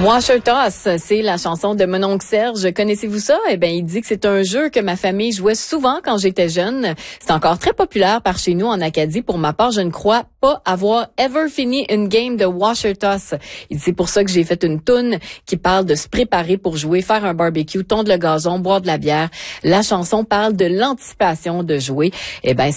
Washer Toss, c'est la chanson de mon oncle Serge. Connaissez-vous ça? Eh bien, il dit que c'est un jeu que ma famille jouait souvent quand j'étais jeune. C'est encore très populaire par chez nous en Acadie. Pour ma part, je ne crois pas avoir ever fini une game de Washer Toss. Il dit c'est pour ça que j'ai fait une toune qui parle de se préparer pour jouer, faire un barbecue, tondre le gazon, boire de la bière. La chanson parle de l'anticipation de jouer. Eh ben,